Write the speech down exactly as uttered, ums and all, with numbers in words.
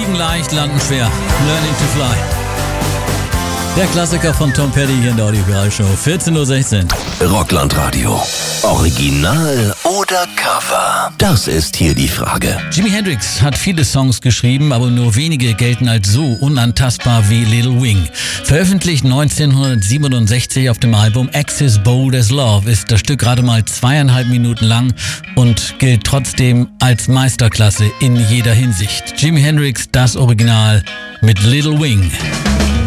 Fliegen leicht, landen schwer. Learning to fly. Der Klassiker von Tom Petty hier in der Audioviral-Show. vierzehn Uhr sechzehn. Rockland-Radio. Original oder Cover? Das ist hier die Frage. Jimi Hendrix hat viele Songs geschrieben, aber nur wenige gelten als so unantastbar wie Little Wing. Veröffentlicht neunzehnhundertsiebenundsechzig auf dem Album Axis Bold as Love ist das Stück gerade mal zweieinhalb Minuten lang und gilt trotzdem als Meisterklasse in jeder Hinsicht. Jimi Hendrix, das Original mit Little Wing.